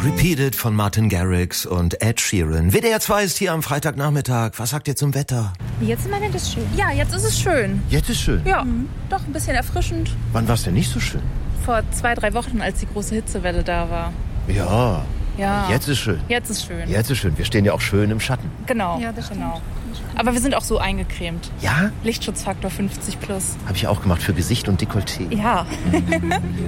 Repeated von Martin Garrix und Ed Sheeran. WDR 2 ist hier am Freitagnachmittag. Was sagt ihr zum Wetter? Jetzt im Moment ist schön. Ja, jetzt ist es schön. Jetzt ist schön. Ja, doch ein bisschen erfrischend. Wann war es denn nicht so schön? Vor 2-3 Wochen, als die große Hitzewelle da war. Ja. Ja. Jetzt ist schön. Jetzt ist schön. Jetzt ist schön. Wir stehen ja auch schön im Schatten. Genau. Ja, das genau. Aber wir sind auch so eingecremt. Ja? Lichtschutzfaktor 50+. Habe ich auch gemacht für Gesicht und Dekolleté. Ja.